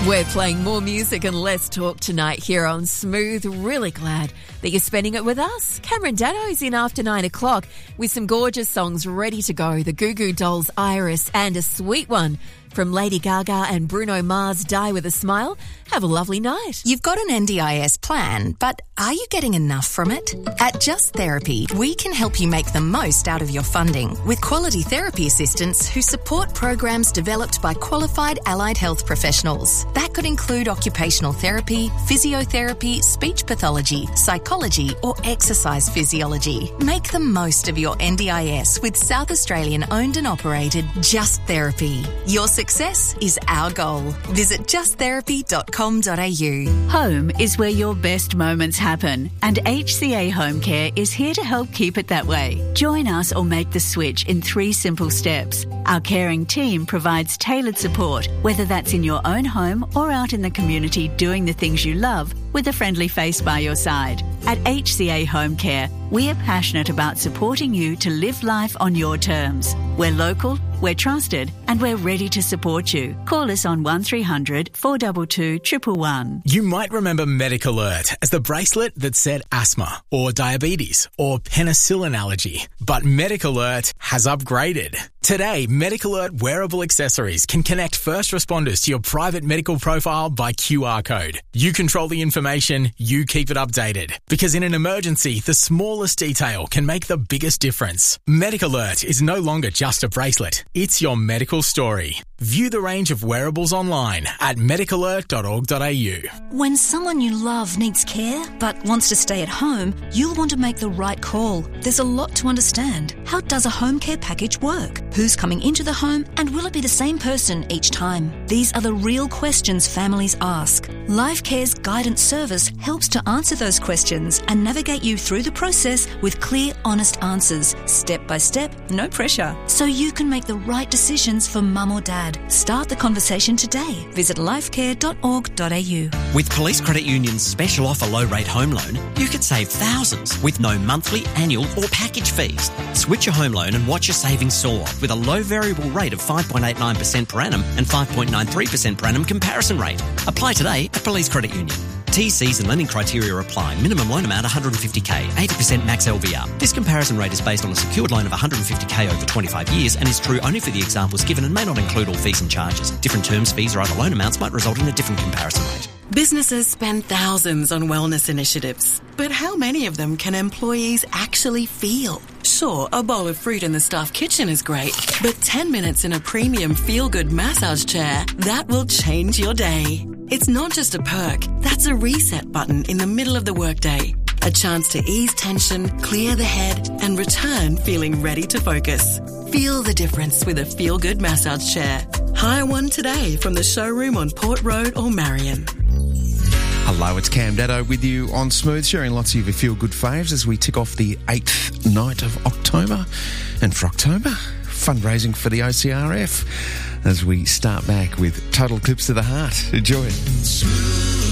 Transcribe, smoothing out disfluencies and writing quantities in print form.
We're playing more music and less talk tonight here on Smooth. Really glad that you're spending it with us. Cameron Dano's in after 9 o'clock with some gorgeous songs ready to go. The Goo Goo Dolls, Iris, and a sweet one from Lady Gaga and Bruno Mars, Die With a Smile. Have a lovely night. You've got an NDIS plan, but are you getting enough from it? At Just Therapy, we can help you make the most out of your funding with quality therapy assistants who support programs developed by qualified allied health professionals. That could include occupational therapy, physiotherapy, speech pathology, psychology, or exercise physiology. Make the most of your NDIS with South Australian owned and operated Just Therapy. Your success is our goal. Visit justtherapy.com.au. Home is where your best moments happen, and HCA Home Care is here to help keep it that way. Join us or make the switch in 3 simple steps. Our caring team provides tailored support, whether that's in your own home or out in the community doing the things you love with a friendly face by your side. At HCA Home Care, we are passionate about supporting you to live life on your terms. We're local, we're trusted, and we're ready to support you. Call us on 1300 422 111. You might remember MedicAlert as the bracelet that said asthma or diabetes or penicillin allergy. But MedicAlert has upgraded. Today, MedicAlert wearable accessories can connect first responders to your private medical profile by QR code. You control the information, you keep it updated. Because in an emergency, the smallest detail can make the biggest difference. MedicAlert is no longer just a bracelet. It's your medical story. View the range of wearables online at medicalert.org.au. When someone you love needs care but wants to stay at home, you'll want to make the right call. There's a lot to understand. How does a home care package work? Who's coming into the home, and will it be the same person each time? These are the real questions families ask. LifeCare's guidance service helps to answer those questions and navigate you through the process with clear, honest answers, step by step, no pressure, so you can make the right decisions for mum or dad. Start the conversation today. Visit lifecare.org.au. With Police Credit Union's special offer low-rate home loan, you could save thousands with no monthly, annual or package fees. Switch your home loan and watch your savings soar with a low variable rate of 5.89% per annum and 5.93% per annum comparison rate. Apply today at Police Credit Union. TCs and lending criteria apply. Minimum loan amount $150,000, 80% max LVR. This comparison rate is based on a secured loan of $150,000 over 25 years and is true only for the examples given and may not include all fees and charges. Different terms, fees or other loan amounts might result in a different comparison rate. Businesses spend thousands on wellness initiatives, but how many of them can employees actually feel? Sure, a bowl of fruit in the staff kitchen is great, but 10 minutes in a premium feel-good massage chair, that will change your day. It's not just a perk, that's a reset button in the middle of the workday. A chance to ease tension, clear the head, and return feeling ready to focus. Feel the difference with a feel-good massage chair. Hire one today from the showroom on Port Road or Marion. Hello, it's Cam Daddo with you on Smooth, sharing lots of your feel-good faves as we tick off the 8th night of October. And for October, fundraising for the OCRF as we start back with Total Eclipse of the Heart. Enjoy it. Smooth.